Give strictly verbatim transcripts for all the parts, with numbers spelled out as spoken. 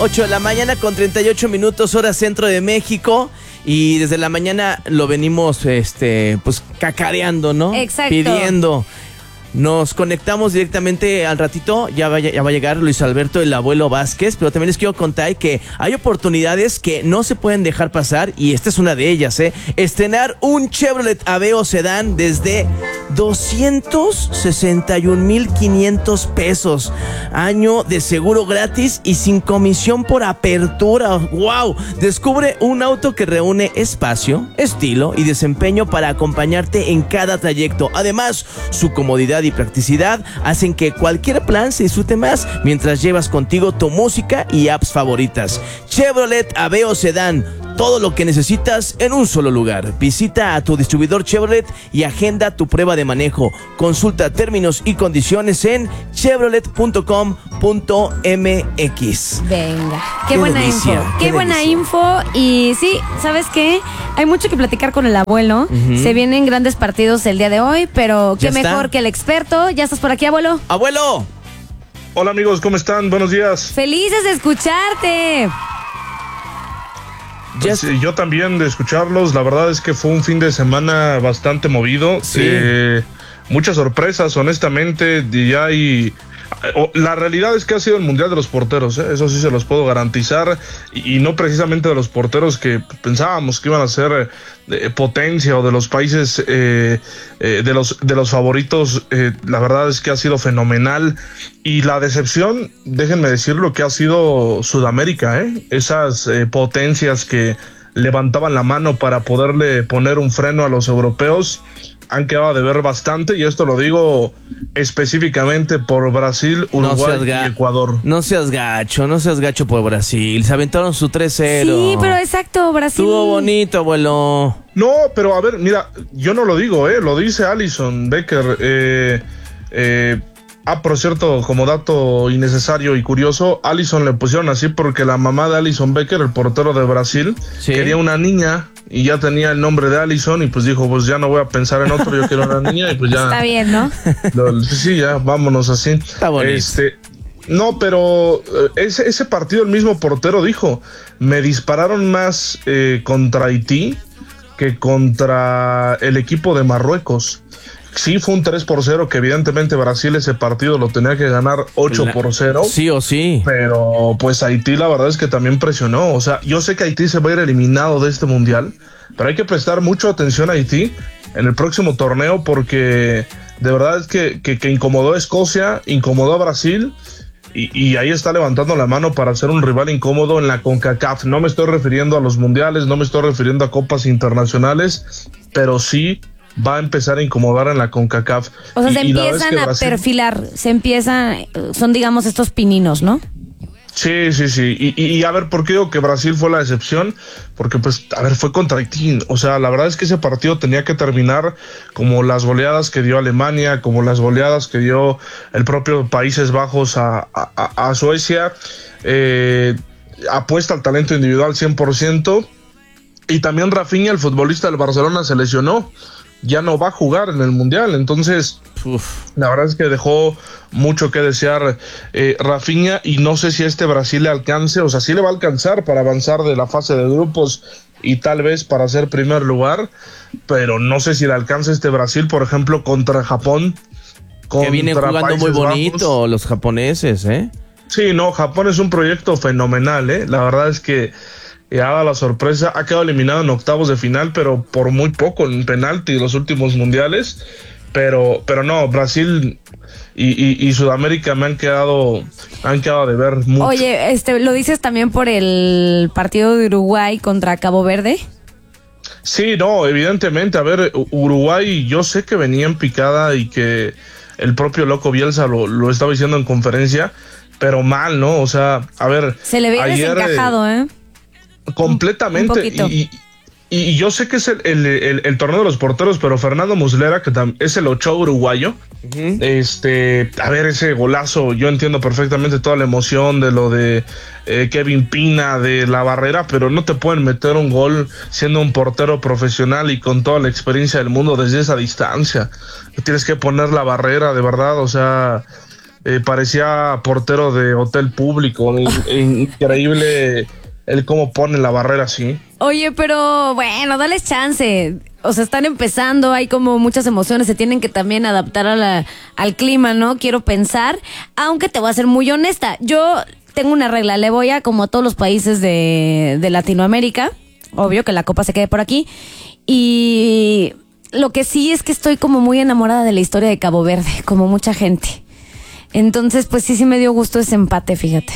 ocho de la mañana con treinta y ocho minutos, hora centro de México. Y desde la mañana lo venimos, este, pues, cacareando, ¿no? Exacto. Pidiendo. Nos conectamos directamente al ratito, ya va, ya va a llegar Luis Alberto, el abuelo Vázquez, pero también les quiero contar que hay oportunidades que no se pueden dejar pasar y esta es una de ellas, ¿eh? Estrenar un Chevrolet Aveo Sedán desde doscientos sesenta y un mil quinientos pesos, año de seguro gratis y sin comisión por apertura. ¡Wow! Descubre un auto que reúne espacio, estilo y desempeño para acompañarte en cada trayecto. Además, su comodidad y practicidad hacen que cualquier plan se disfrute más mientras llevas contigo tu música y apps favoritas. Chevrolet Aveo Sedán, todo lo que necesitas en un solo lugar. Visita a tu distribuidor Chevrolet y agenda tu prueba de manejo. Consulta términos y condiciones en chevrolet punto com punto m x. Venga, qué, Qué buena delicia, info. qué Qué buena delicia. info. Y sí, ¿sabes qué? Hay mucho que platicar con el abuelo. Ujú. Se vienen grandes partidos el día de hoy, pero qué Ya está. mejor que el experto. ¿Ya estás por aquí, abuelo? ¡Abuelo! Hola amigos, ¿cómo están? Buenos días. Felices de escucharte. Ya Pues, eh, yo también de escucharlos, la verdad es que fue un fin de semana bastante movido. Sí. Eh, muchas sorpresas, honestamente, y hay... La realidad es que ha sido el Mundial de los Porteros, ¿eh? Eso sí se los puedo garantizar, y, y no precisamente de los porteros que pensábamos que iban a ser eh, potencia o de los países eh, eh, de los de los favoritos. Eh, la verdad es que ha sido fenomenal, y la decepción, déjenme decirlo, que ha sido Sudamérica, ¿eh? Esas eh, potencias que levantaban la mano para poderle poner un freno a los europeos han quedado de ver bastante, y esto lo digo específicamente por Brasil, Uruguay seas ga- y Ecuador. No seas gacho, no seas gacho por Brasil. Se aventaron su tres cero. Sí, pero exacto, Brasil. Estuvo bonito, abuelo. No, pero a ver, mira, yo no lo digo, eh, lo dice Alisson Becker. Eh, eh, ah, por cierto, como dato innecesario y curioso, Alisson le pusieron así porque la mamá de Alisson Becker, el portero de Brasil, Sí. quería una niña y ya tenía el nombre de Alisson, y pues dijo, pues ya no voy a pensar en otro, yo quiero una niña, y pues ya. Está bien, ¿no? Lo- sí, ya, vámonos así. Está bonito. Este, no, pero eh, ese, ese partido el mismo portero dijo, me dispararon más eh, contra Haití que contra el equipo de Marruecos. Sí, fue un tres por cero, que evidentemente Brasil ese partido lo tenía que ganar ocho por cero. Sí o sí. Pero pues Haití la verdad es que también presionó. O sea, yo sé que Haití se va a ir eliminado de este mundial, pero hay que prestar mucha atención a Haití en el próximo torneo, porque de verdad es que, que, que incomodó a Escocia, incomodó a Brasil, y, y ahí está levantando la mano para ser un rival incómodo en la CONCACAF. No me estoy refiriendo a los mundiales, no me estoy refiriendo a copas internacionales, pero sí va a empezar a incomodar en la CONCACAF. O sea, Y- se y la verdad es empiezan que a Brasil- perfilar, se empieza, son digamos estos pininos, ¿no? Sí, sí, sí. Y, y, y a ver, ¿por qué digo que Brasil fue la decepción? Porque, pues, a ver, fue contra Haití. O sea, la verdad es que ese partido tenía que terminar como las goleadas que dio Alemania, como las goleadas que dio el propio Países Bajos a, a, a Suecia. Eh, apuesta al talento individual cien por ciento. Y también Rafinha, el futbolista del Barcelona, se lesionó. Ya no va a jugar en el Mundial. Entonces, Uf. la verdad es que dejó mucho que desear eh, Rafinha, y no sé si a este Brasil le alcance, o sea, sí le va a alcanzar para avanzar de la fase de grupos y tal vez para ser primer lugar, pero no sé si le alcanza este Brasil, por ejemplo, contra Japón. Que vienen contra jugando muy Países bonito Bajos. los japoneses, ¿eh? Sí, no, Japón es un proyecto fenomenal, ¿eh? La verdad es que eh, ha dado la sorpresa, ha quedado eliminado en octavos de final, pero por muy poco en penalti los últimos mundiales. Pero, pero no, Brasil y, y, y Sudamérica me han quedado, han quedado de ver mucho. Oye, este, ¿lo dices también por el partido de Uruguay contra Cabo Verde? Sí, no, evidentemente, a ver, Uruguay, yo sé que venía en picada y que el propio Loco Bielsa lo, lo estaba diciendo en conferencia, pero mal, ¿no? O sea, a ver. Se le ve ayer, desencajado, ¿eh? Completamente. Un poquito. Y, y, y yo sé que es el, el, el, el torneo de los porteros, pero Fernando Muslera, que tam, es el ocho uruguayo, uh-huh. este, a ver, ese golazo, yo entiendo perfectamente toda la emoción de lo de eh, Kevin Pina, de la barrera, pero no te pueden meter un gol siendo un portero profesional y con toda la experiencia del mundo desde esa distancia. Tienes que poner la barrera, de verdad, o sea, eh, parecía portero de hotel público. Increíble el cómo pone la barrera así. Oye, pero bueno, dales chance. O sea, están empezando, hay como muchas emociones, se tienen que también adaptar a la, al clima, ¿no? Quiero pensar, aunque te voy a ser muy honesta. Yo tengo una regla, le voy a como a todos los países de, de Latinoamérica. Obvio que la copa se quede por aquí. Y lo que sí es que estoy como muy enamorada de la historia de Cabo Verde, como mucha gente. Entonces, pues sí, sí me dio gusto ese empate, fíjate.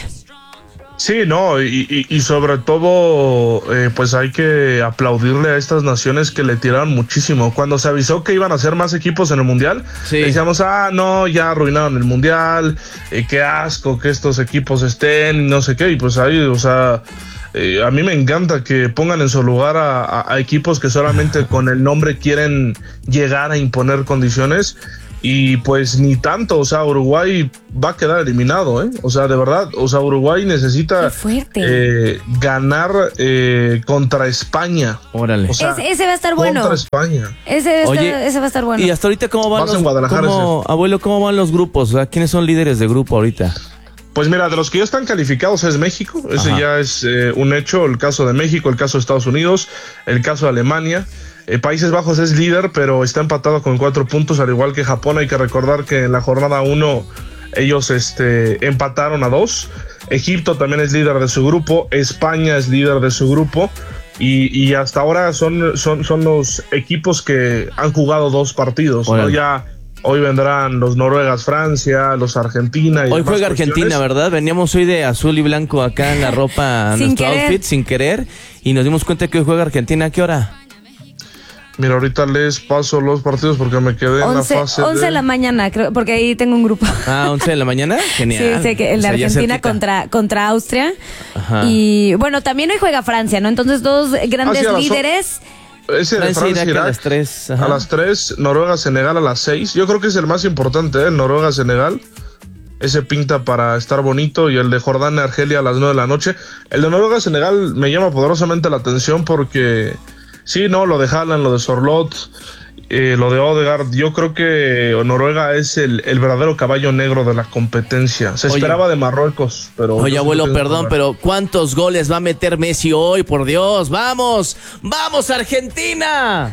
Sí, no, y, y, y sobre todo, eh, pues hay que aplaudirle a estas naciones que le tiraron muchísimo. Cuando se avisó que iban a ser más equipos en el Mundial, sí. decíamos, ah, no, ya arruinaron el Mundial, eh, qué asco que estos equipos estén, no sé qué, y pues ahí, o sea, eh, a mí me encanta que pongan en su lugar a, a, a equipos que solamente con el nombre quieren llegar a imponer condiciones. Y pues ni tanto, o sea, Uruguay va a quedar eliminado, ¿eh? O sea, de verdad, o sea, Uruguay necesita eh, ganar eh, contra España. Órale. O sea, ese, ese va a estar bueno. Contra España. Ese, Oye, está, ese va a estar bueno. Y hasta ahorita, ¿cómo van Vas los, en Guadalajara, cómo, abuelo, cómo van los grupos? O sea, ¿quiénes son líderes de grupo ahorita? Pues mira, de los que ya están calificados es México, ese Ajá. ya es eh, un hecho, el caso de México, el caso de Estados Unidos, el caso de Alemania. Eh, Países Bajos es líder, pero está empatado con cuatro puntos, al igual que Japón. Hay que recordar que en la jornada uno ellos este, empataron a dos. Egipto también es líder de su grupo, España es líder de su grupo. Y, y hasta ahora son, son, son los equipos que han jugado dos partidos, ¿no? Ya hoy vendrán los Noruegas, Francia, los Argentina. Y hoy juega Argentina, ¿verdad? Veníamos hoy de azul y blanco acá en la ropa, nuestro querer. outfit, sin querer. Y nos dimos cuenta que hoy juega Argentina. ¿A qué hora? Mira, ahorita les paso los partidos porque me quedé en la fase once de... de la mañana, creo, porque ahí tengo un grupo. Ah, once de la mañana, genial. Sí, sé que el de o sea, Argentina contra, contra Austria. Ajá. Y bueno, también hoy juega Francia, ¿no? Entonces dos grandes ah, sí, líderes. Ese de Francia, Francia Irak, a las tres. Ajá. A las tres, Noruega, Senegal a las seis. Yo creo que es el más importante, ¿eh? El Noruega, Senegal. Ese pinta para estar bonito. Y el de Jordania, Argelia a las nueve de la noche. El de Noruega, Senegal me llama poderosamente la atención porque... Sí, no, lo de Haaland, lo de Sorloth, eh, lo de Odegaard, yo creo que Noruega es el, el verdadero caballo negro de la competencia. Se oye, esperaba de Marruecos, pero... Oye, abuelo, perdón, pero ¿cuántos goles va a meter Messi hoy? Por Dios, ¡vamos! ¡Vamos, Argentina!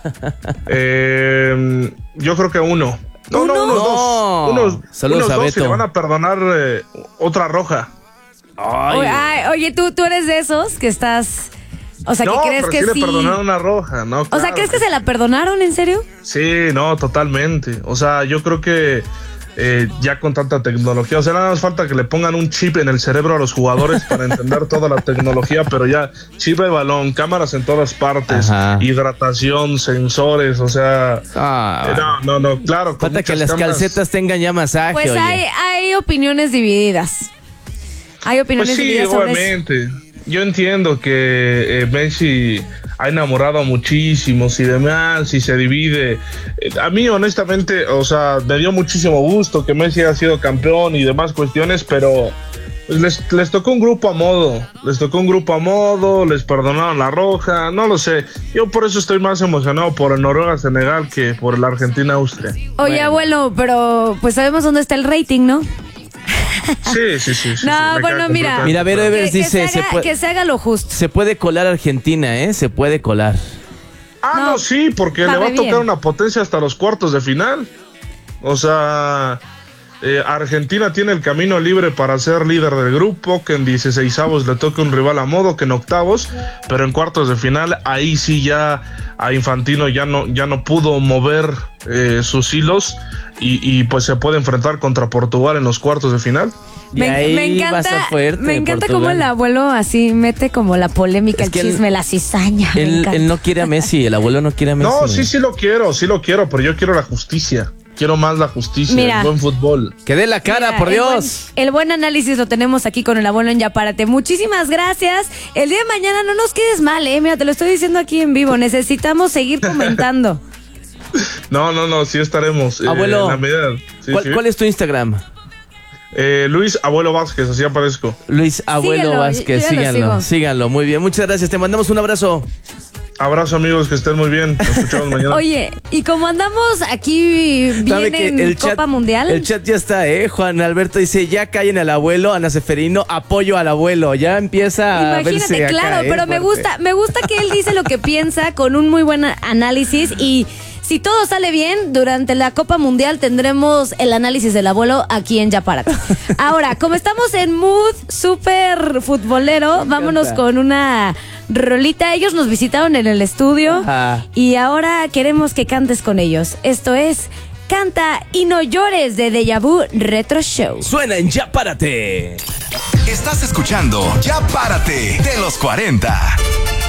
eh, yo creo que uno. No, ¿Uno? no, unos no. dos. Unos, Saludos unos a dos Beto. y le van a perdonar eh, otra roja. Ay. Oye, ay, oye ¿tú, tú eres de esos que estás... O sea, no, ¿que crees pero que sí? sí? le perdonaron una roja, ¿no? Claro. O sea, ¿crees que se la perdonaron, en serio? Sí, no, totalmente. O sea, yo creo que eh, ya con tanta tecnología, o sea, nada más falta que le pongan un chip en el cerebro a los jugadores para entender toda la tecnología, pero ya chip de balón, cámaras en todas partes, Ajá. hidratación, sensores, o sea... Ah, eh, no, no, no, claro. Falta que las cámaras... calcetas tengan ya masaje, Pues oye. hay, hay opiniones divididas. Hay opiniones pues sí, divididas sobre obviamente. Eso. Yo entiendo que eh, Messi ha enamorado a muchísimos y demás y se divide. Eh, a mí honestamente, o sea, me dio muchísimo gusto que Messi haya sido campeón y demás cuestiones, pero pues, les, les tocó un grupo a modo, les tocó un grupo a modo, les perdonaron la roja, no lo sé. Yo por eso estoy más emocionado por el Noruega-Senegal que por el Argentina-Austria. Oye, bueno. abuelo, pero pues sabemos dónde está el rating, ¿no? Sí, sí, sí. sí no, sí, bueno, mira. Mira, Vero Evers que, dice... Que se, haga, se puede, que se haga lo justo. Se puede colar Argentina, ¿eh? Se puede colar. Ah, no, no sí, porque le va a tocar bien. Una potencia hasta los cuartos de final. O sea, eh, Argentina tiene el camino libre para ser líder del grupo, que en dieciseisavos le toque un rival a modo, que en octavos, pero en cuartos de final, ahí sí ya a Infantino ya no, ya no pudo mover eh, sus hilos. Y, y pues se puede enfrentar contra Portugal en los cuartos de final. Me, me encanta, fuerte, me encanta cómo el abuelo así mete como la polémica, es el chisme, él, la cizaña. Él, él no quiere a Messi, el abuelo no quiere a Messi. No, sí, sí lo quiero, sí lo quiero, pero yo quiero la justicia. Quiero más la justicia, Mira, el buen fútbol. Que dé la cara, Mira, por Dios. El buen, el buen análisis lo tenemos aquí con el abuelo en Ya Párate. Muchísimas gracias. El día de mañana no nos quedes mal, eh. Mira, te lo estoy diciendo aquí en vivo. Necesitamos seguir comentando. No, no, no, sí estaremos. Abuelo, eh, en la medida, sí, ¿cuál, sí. ¿cuál es tu Instagram? Eh, Luis Abuelo Vázquez, así aparezco. Luis Abuelo síguelo, Vázquez, síganlo, síganlo. Muy bien, muchas gracias. Te mandamos un abrazo. Abrazo, amigos, que estén muy bien. Nos escuchamos mañana. Oye, y como andamos aquí bien en el Copa chat, Mundial. El chat ya está, ¿eh? Juan Alberto dice, ya callen al abuelo, Ana Seferino, apoyo al abuelo. Ya empieza a verse Imagínate, acá, claro, ¿eh? pero me Fuerte. gusta, me gusta que él dice lo que piensa con un muy buen análisis y si todo sale bien, durante la Copa Mundial tendremos el análisis del abuelo aquí en Ya Párate. Ahora, como estamos en mood súper futbolero, vámonos con una rolita. Ellos nos visitaron en el estudio Ajá. y ahora queremos que cantes con ellos. Esto es Canta y no llores de Deja Vu Retro Show. Suena en Ya Párate. Estás escuchando Ya Párate de los cuarenta.